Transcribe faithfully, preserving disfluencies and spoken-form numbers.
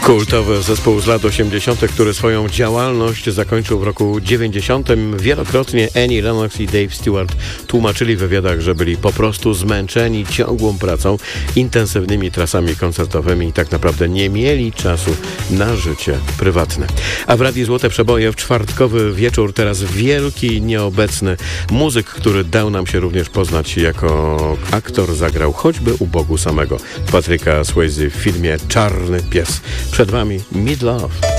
Kultowy zespół z lat osiemdziesiątych, który swoją działalność zakończył w roku dziewięćdziesiątym. Wielokrotnie Annie Lennox i Dave Stewart tłumaczyli w wywiadach, że byli po prostu zmęczeni ciągłą pracą, intensywnymi trasami koncertowymi i tak naprawdę nie mieli czasu na życie prywatne. A w Radiu Złote Przeboje w czwartkowy wieczór teraz wielki, nieobecny muzyk, który dał nam się również poznać jako aktor, zagrał choćby u Bogu samego Patryka Swayze w filmie Czarny Pies. Przed wami Mid Love.